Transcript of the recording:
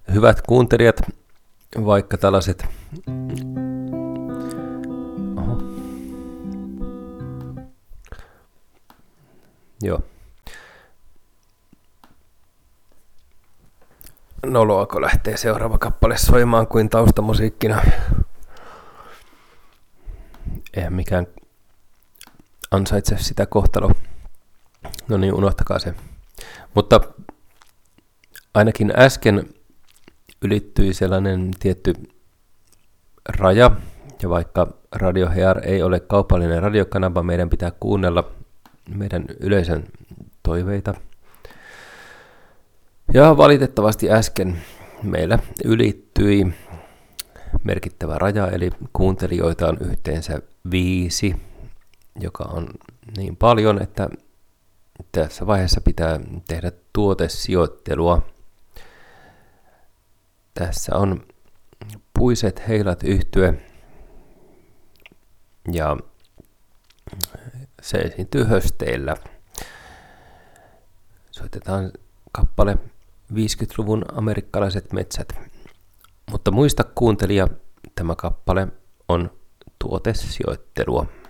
Hyvät kuuntelijat, vaikka tällaiset... Oho. Joo. Noloako lähtee seuraava kappale soimaan kuin taustamusiikkina. Eihän mikään ansaitse sitä kohtaloa. No niin, unohtakaa se. Mutta ainakin äsken ylittyi sellainen tietty raja, ja vaikka Radio HR ei ole kaupallinen radiokanava, meidän pitää kuunnella meidän yleisön toiveita. Ja valitettavasti äsken meillä ylittyi merkittävä raja, eli kuuntelijoita on yhteensä 5, joka on niin paljon, että tässä vaiheessa pitää tehdä tuotesijoittelua. Tässä on Puiset heilat -yhtye ja se esiintyy Hösteillä. Soitetaan kappale 50-luvun amerikkalaiset metsät. Mutta muista kuuntelija, tämä kappale on tuotesijoittelua.